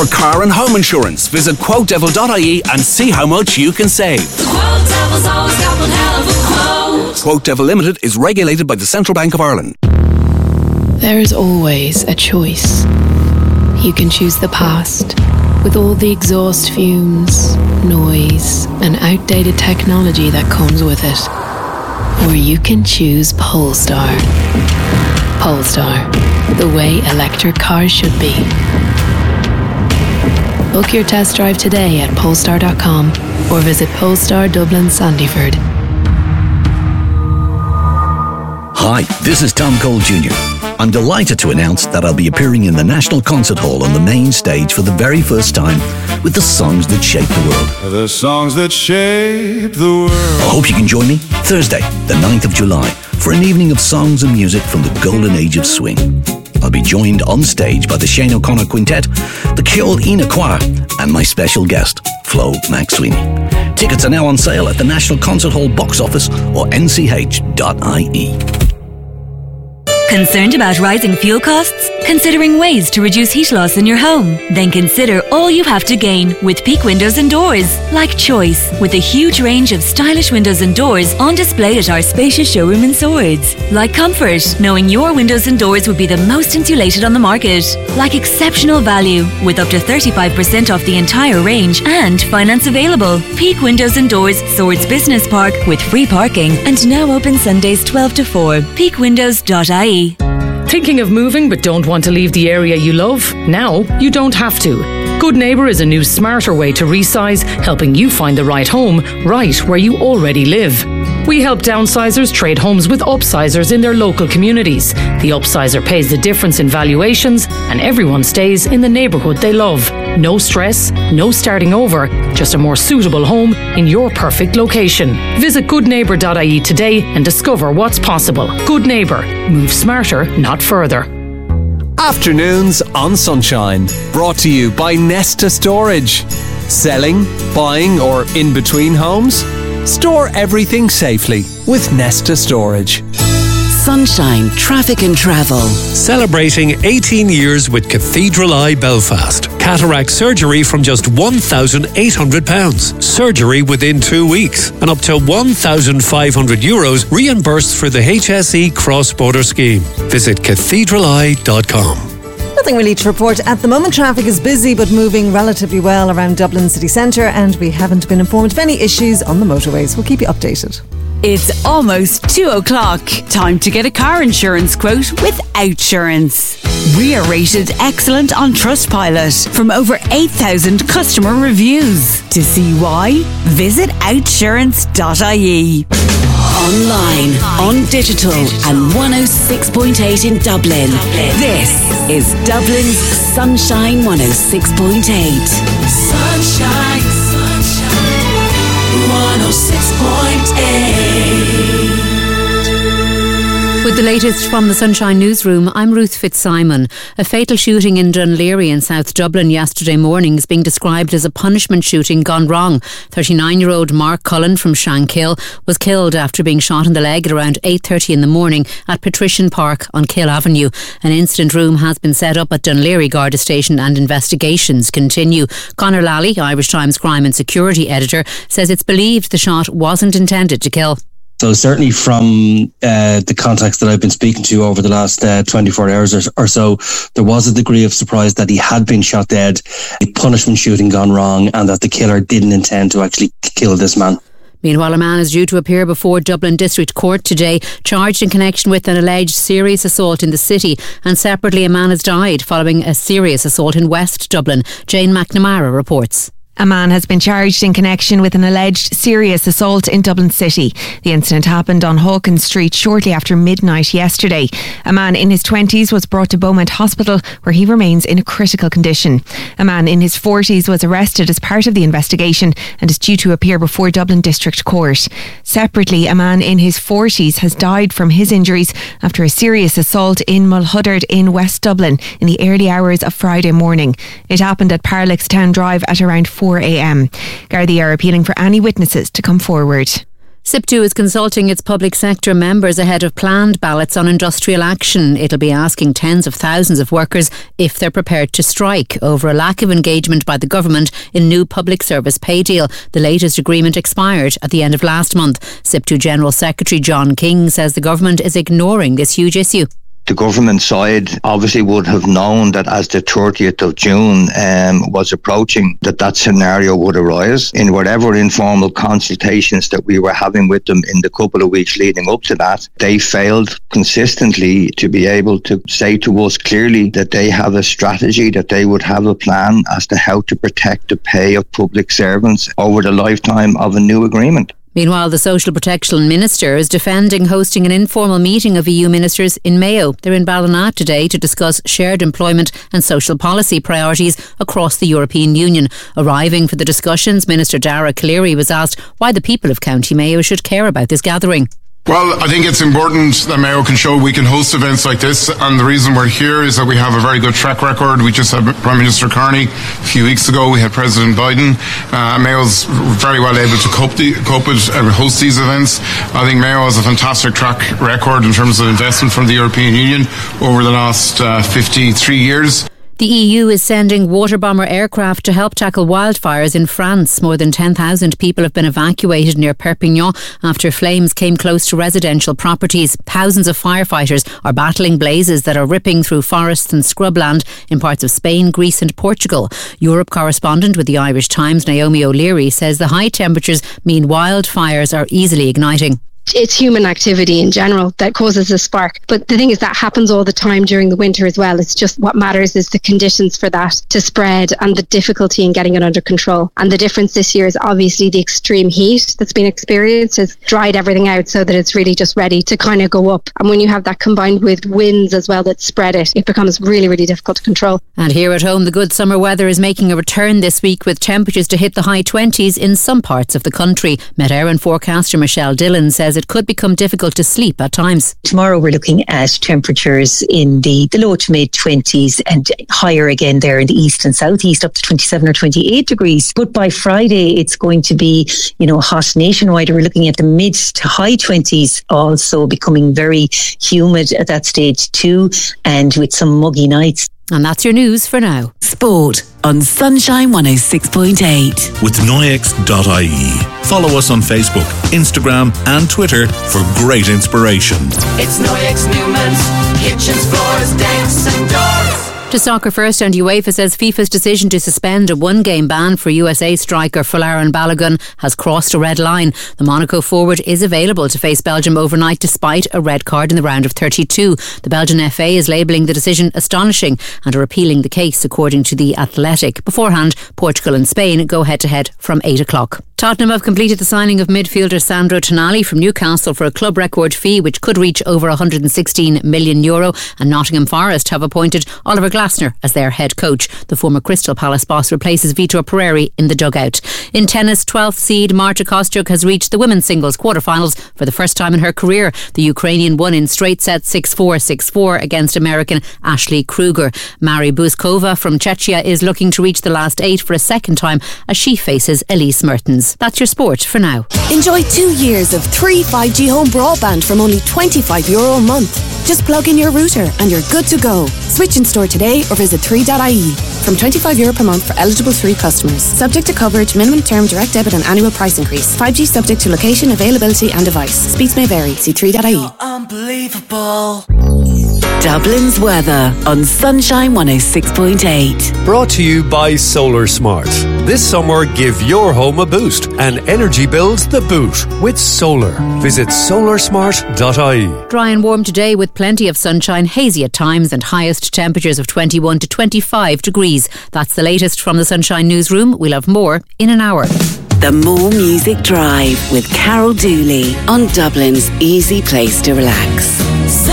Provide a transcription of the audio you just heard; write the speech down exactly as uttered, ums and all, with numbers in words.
for car and home insurance. Visit quote devil dot I E and see how much you can save. The Quote Devil's always got one hell of a quote. Quote Devil Limited is regulated by the Central Bank of Ireland. There is always a choice. You can choose the past, with all the exhaust fumes, noise, and outdated technology that comes with it. Or you can choose Polestar. Polestar, the way electric cars should be. Book your test drive today at polestar dot com or visit Polestar Dublin Sandyford. Hi, this is Tom Cole Junior I'm delighted to announce that I'll be appearing in the National Concert Hall on the main stage for the very first time with the songs that shape the world. The songs that shape the world. I hope you can join me Thursday, the ninth of July, for an evening of songs and music from the golden age of swing. I'll be joined on stage by the Shane O'Connor Quintet, the Ceol Ina Choir, and my special guest, Flo McSweeney. Tickets are now on sale at the National Concert Hall box office or n c h dot I e. Concerned about rising fuel costs? Considering ways to reduce heat loss in your home? Then consider all you have to gain with Peak Windows and Doors. Like choice, with a huge range of stylish windows and doors on display at our spacious showroom in Swords. Like comfort, knowing your windows and doors would be the most insulated on the market. Like exceptional value, with up to thirty-five percent off the entire range and finance available. Peak Windows and Doors, Swords Business Park, with free parking and now open Sundays twelve to four. peak windows dot I E. Thinking of moving but don't want to leave the area you love? Now you don't have to. Good Neighbour is a new smarter way to resize, helping you find the right home right where you already live. We help downsizers trade homes with upsizers in their local communities. The upsizer pays the difference in valuations and everyone stays in the neighbourhood they love. No stress, no starting over, just a more suitable home in your perfect location. Visit good neighbour dot I E today and discover what's possible. Good Neighbour. Move smarter, not further. Afternoons on Sunshine, brought to you by Nesta Storage. Selling, buying or in between homes? Store everything safely with Nesta Storage. Sunshine Traffic and Travel. Celebrating eighteen years with Cathedral Eye Belfast. Cataract surgery from just one thousand eight hundred pounds. Surgery within two weeks. And up to one thousand five hundred euros reimbursed for the H S E cross-border scheme. Visit cathedral eye dot com. Nothing really to report at the moment. Traffic is busy but moving relatively well around Dublin city centre, and we haven't been informed of any issues on the motorways. We'll keep you updated. It's almost two o'clock. Time to get a car insurance quote with Outsurance. We are rated excellent on Trustpilot from over eight thousand customer reviews. To see why, visit outsurance dot I E. Online, on digital, and one oh six point eight in Dublin. This is Dublin's Sunshine one oh six point eight. Sunshine, sunshine, one oh six point eight. With the latest from the Sunshine Newsroom, I'm Ruth Fitzsimon. A fatal shooting in Dunleary in South Dublin yesterday morning is being described as a punishment shooting gone wrong. thirty-nine-year-old Mark Cullen from Shankill was killed after being shot in the leg at around eight thirty in the morning at Patrician Park on Kill Avenue. An incident room has been set up at Dunleary Garda Station and investigations continue. Conor Lally, Irish Times crime and security editor, says it's believed the shot wasn't intended to kill. So certainly from uh, the contacts that I've been speaking to over the last uh, twenty-four hours or, or so, there was a degree of surprise that he had been shot dead, a punishment shooting gone wrong, and that the killer didn't intend to actually kill this man. Meanwhile, a man is due to appear before Dublin District Court today, charged in connection with an alleged serious assault in the city. And separately, a man has died following a serious assault in West Dublin. Jane McNamara reports. A man has been charged in connection with an alleged serious assault in Dublin City. The incident happened on Hawkins Street shortly after midnight yesterday. A man in his twenties was brought to Beaumont Hospital, where he remains in a critical condition. A man in his forties was arrested as part of the investigation and is due to appear before Dublin District Court. Separately, a man in his forties has died from his injuries after a serious assault in Mulhuddard in West Dublin in the early hours of Friday morning. It happened at Parlex Town Drive at around four a.m. Gardaí are appealing for any witnesses to come forward. SIPTU is consulting its public sector members ahead of planned ballots on industrial action. It'll be asking tens of thousands of workers if they're prepared to strike over a lack of engagement by the government in new public service pay deal. The latest agreement expired at the end of last month. SIPTU General Secretary John King says the government is ignoring this huge issue. The government side obviously would have known that as the thirtieth of June um, was approaching, that that scenario would arise. In whatever informal consultations that we were having with them in the couple of weeks leading up to that, they failed consistently to be able to say to us clearly that they have a strategy, that they would have a plan as to how to protect the pay of public servants over the lifetime of a new agreement. Meanwhile, the Social Protection Minister is defending hosting an informal meeting of E U ministers in Mayo. They're in Ballina today to discuss shared employment and social policy priorities across the European Union. Arriving for the discussions, Minister Dara Cleary was asked why the people of County Mayo should care about this gathering. Well, I think it's important that Mayo can show we can host events like this, and the reason we're here is that we have a very good track record. We just had Prime Minister Carney a few weeks ago. We had President Biden. Uh, Mayo's very well able to cope, the, cope with and host these events. I think Mayo has a fantastic track record in terms of investment from the European Union over the last uh, fifty-three years. The E U is sending water bomber aircraft to help tackle wildfires in France. More than ten thousand people have been evacuated near Perpignan after flames came close to residential properties. Thousands of firefighters are battling blazes that are ripping through forests and scrubland in parts of Spain, Greece and Portugal. Europe correspondent with the Irish Times, Naomi O'Leary, says the high temperatures mean wildfires are easily igniting. It's human activity in general that causes a spark. But the thing is that happens all the time during the winter as well. It's just what matters is the conditions for that to spread and the difficulty in getting it under control. And the difference this year is obviously the extreme heat that's been experienced has dried everything out so that it's really just ready to kind of go up. And when you have that combined with winds as well that spread it, it becomes really, really difficult to control. And here at home, the good summer weather is making a return this week with temperatures to hit the high twenties in some parts of the country. Met Éireann forecaster Michelle Dillon says it could become difficult to sleep at times. Tomorrow we're looking at temperatures in the, the low to mid twenties and higher again there in the east and southeast, up to twenty-seven or twenty-eight degrees. But by Friday it's going to be, you know, hot nationwide. We're looking at the mid to high twenties, also becoming very humid at that stage too, and with some muggy nights. And that's your news for now. Sport on Sunshine one oh six point eight. With Noyex dot I E. Follow us on Facebook, Instagram and Twitter for great inspiration. It's Noyex Newman's kitchens, floors, decks and doors. To soccer first, and UEFA says FIFA's decision to suspend a one-game ban for U S A striker Folarin Balogun has crossed a red line. The Monaco forward is available to face Belgium overnight despite a red card in the round of thirty-two. The Belgian F A is labelling the decision astonishing and are appealing the case, according to The Athletic. Beforehand, Portugal and Spain go head-to-head from eight o'clock. Tottenham have completed the signing of midfielder Sandro Tonali from Newcastle for a club record fee which could reach over one hundred sixteen million euro, and Nottingham Forest have appointed Oliver Glasner as their head coach. The former Crystal Palace boss replaces Vitor Pereira in the dugout. In tennis, twelfth seed Marta Kostyuk has reached the women's singles quarterfinals for the first time in her career. The Ukrainian won in straight sets six four, six four against American Ashley Kruger. Mary Buzkova from Czechia is looking to reach the last eight for a second time as she faces Elise Mertens. That's your sport for now. Enjoy two years of three five G home broadband from only twenty-five euro a month. Just plug in your router and you're good to go. Switch in store today or visit three dot I E. From twenty-five euro per month for eligible three customers. Subject to coverage, minimum term, direct debit and annual price increase. five G subject to location, availability and device. Speeds may vary. See three dot I E. Unbelievable. Dublin's weather on Sunshine one oh six point eight. Brought to you by Solar Smart. This summer, give your home a boost and energy bills the boot with solar. Visit solar smart dot I E. Dry and warm today with plenty of sunshine, hazy at times and highest temperatures of twenty-one to twenty-five degrees. That's the latest from the Sunshine Newsroom. We'll have more in an hour. The More Music Drive with Carol Dooley on Dublin's easy place to relax.